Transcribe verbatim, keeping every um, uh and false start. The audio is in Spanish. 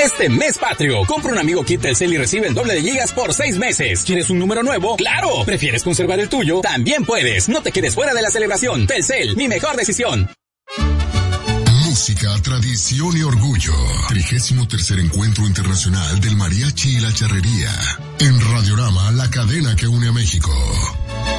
este mes patrio. Compra un amigo kit Telcel y recibe el doble de gigas por seis meses. ¿Quieres un número nuevo? ¡Claro! ¿Prefieres conservar el tuyo? También puedes. No te quedes fuera de la celebración. Telcel, mi mejor decisión. Música, tradición y orgullo. Trigésimo tercer Encuentro Internacional del Mariachi y la Charrería. En Radiorama, la cadena que une a México.